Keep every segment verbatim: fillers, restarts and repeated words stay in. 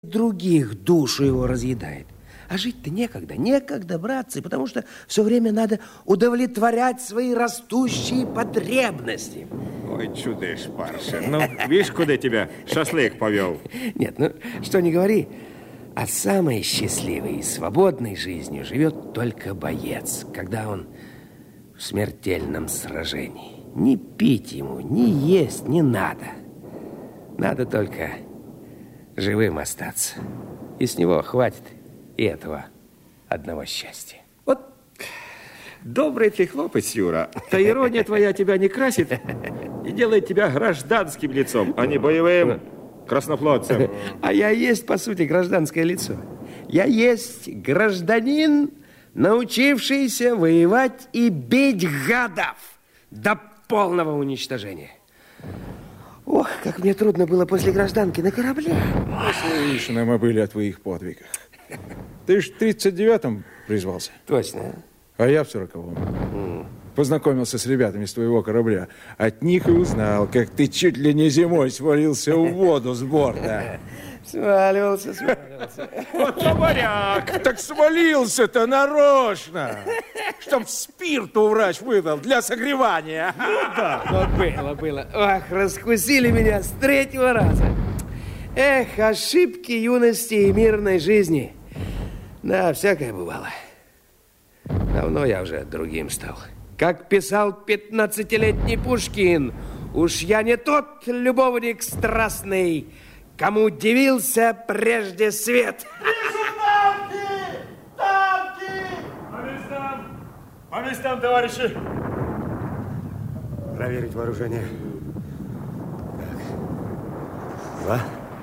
других душу его разъедает. А жить-то некогда, некогда, братцы, потому что все время надо удовлетворять свои растущие потребности. Ой, чудыш, парша. Ну, видишь, куда тебя шашлык повел? Нет, ну, что не говори, а самой счастливой и свободной жизнью живет только боец, когда он в смертельном сражении. Ни пить ему, ни есть не надо. Надо только живым остаться. И с него хватит и этого одного счастья. Вот добрый ты хлопец, Юра. Та ирония твоя тебя не красит и делает тебя гражданским лицом, а не боевым краснофлотцем. А я есть, по сути, гражданское лицо. Я есть гражданин, научившийся воевать и бить гадов до полного уничтожения. Ох, как мне трудно было после гражданки на корабле. Слышно мы были о твоих подвигах. Ты ж в тридцать девятом призвался. Точно. А я в сороковом. Mm. Познакомился с ребятами с твоего корабля. От них и узнал, как ты чуть ли не зимой свалился в воду с борта. Сваливался, сваливался. Вот моряк! Так свалился-то нарочно, чтоб спирту врач выдал для согревания. Ну да. Вот было, было. Ох, раскусили меня с третьего раза. Эх, ошибки юности и мирной жизни. Да, всякое бывало. Давно я уже другим стал. Как писал пятнадцатилетний Пушкин, уж я не тот любовник страстный, кому дивился прежде свет. Вижу танки! Танки! По местам! По местам, товарищи! Проверить вооружение. Так. Два.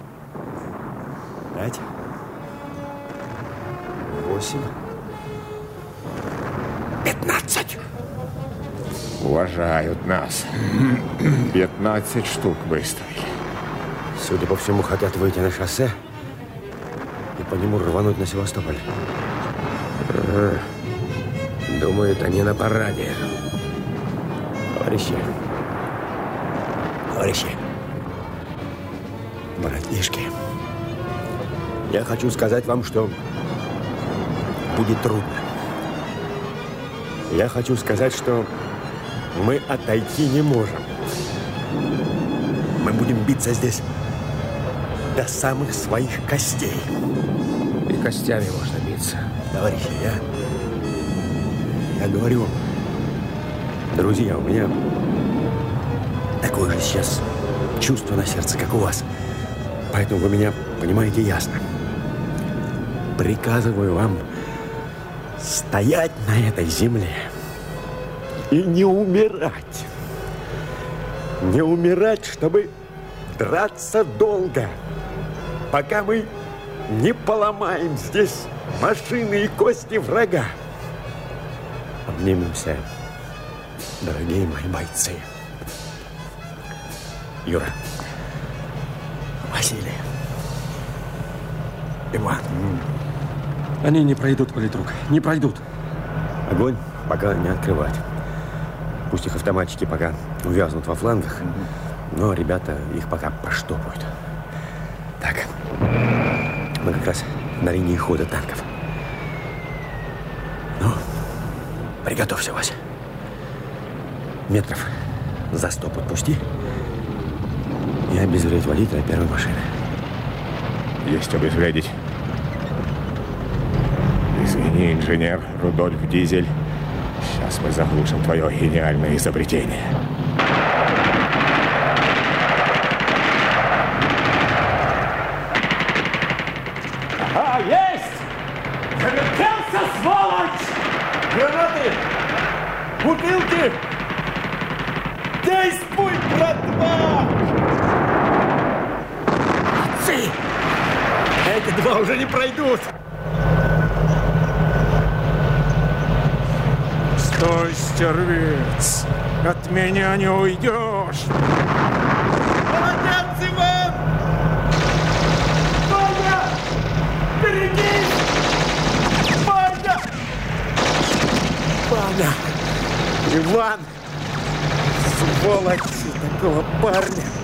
Пять. Восемь. Пятнадцать. Уважают нас. Пятнадцать штук выставили. Судя по всему, хотят выйти на шоссе и по нему рвануть на Севастополь. Ага. Думают, они на параде. Товарищи. Товарищи. Братишки. Я хочу сказать вам, что будет трудно. Я хочу сказать, что мы отойти не можем. Мы будем биться здесь до самых своих костей. И костями можно биться. Товарищи, я... Я говорю, друзья, у меня такое же сейчас чувство на сердце, как у вас. Поэтому вы меня понимаете ясно. Приказываю вам стоять на этой земле и не умирать. Не умирать, чтобы драться долго, пока мы не поломаем здесь машины и кости врага. Обнимемся, дорогие мои бойцы. Юра, Василий, Иван. Они не пройдут, политрук, не пройдут. Огонь пока не открывать. Пусть их автоматчики пока увязнут во флангах, но ребята их пока поштопают. Так, мы как раз на линии хода танков. Ну, приготовься, Вася. Метров за сто подпусти и обезвредить водителя первой машины. Есть обезвредить. Извини, инженер Рудольф Дизель. Сейчас мы заглушим твое гениальное изобретение. Ага, есть! Завертелся, сволочь! Гранаты! Бутылки! Действуй, братва! Отцы! Эти два уже не пройдут! Стой, стервец! От меня не уйдешь! Молодец, Иван! Ваня! Берегись! Ваня! Ваня! Иван! Сволочь! Такого парня!